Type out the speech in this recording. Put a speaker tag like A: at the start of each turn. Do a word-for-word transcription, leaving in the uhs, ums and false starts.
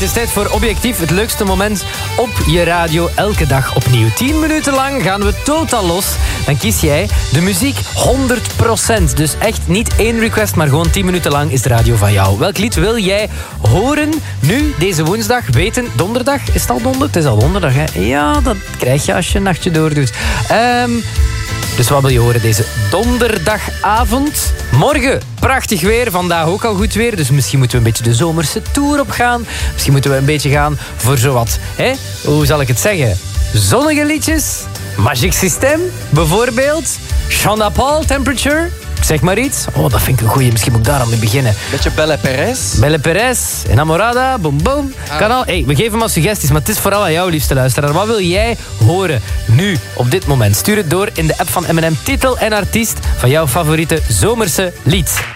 A: is tijd voor Objectief. Het leukste moment op je radio. Elke dag opnieuw. tien minuten lang gaan we totaal los. Dan kies jij de muziek honderd procent. Dus echt niet één request, maar gewoon tien minuten lang is de radio van jou. Welk lied wil jij horen nu, deze woensdag? Weten, donderdag? Is het al donderdag? Het is al donderdag, hè? Ja, dat krijg je als je een nachtje doordoet. Um, dus wat wil je horen deze donderdagavond? Morgen prachtig weer, vandaag ook al goed weer. Dus misschien moeten we een beetje de zomerse tour op gaan. Misschien moeten we een beetje gaan voor zowat, hè? Hoe zal ik het zeggen? Zonnige liedjes? Magic System, bijvoorbeeld. Chanda Paul, Temperature. Zeg maar iets. Oh, dat vind ik een goeie. Misschien moet ik daar aan mee beginnen.
B: Beetje Belle Perez.
A: Belle Perez, Enamorada, boom boom. Ah. Kan al. Hey, we geven maar suggesties, maar het is vooral aan jou, liefste luisteraar. Wat wil jij horen nu, op dit moment? Stuur het door in de app van M en M. Titel en artiest van jouw favoriete zomerse lied.